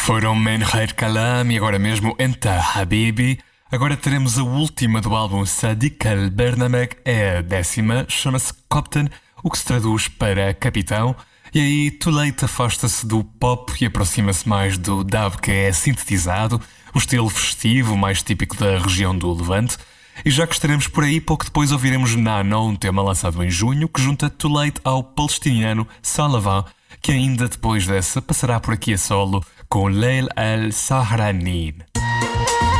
Foram Men Ghair Kalam e agora mesmo Enta Habibi. Agora teremos a última do álbum Sadiq Al-Bernameg, é a 10ª, chama-se Captain, o que se traduz para capitão. E aí Too Late afasta-se do pop e aproxima-se mais do dub, que é sintetizado, o estilo festivo mais típico da região do Levante. E já que estaremos por aí, pouco depois ouviremos Nano, um tema lançado em junho, que junta Too Late ao palestiniano Salavan, que ainda depois dessa passará por aqui a solo com Leil Al-Sahranin.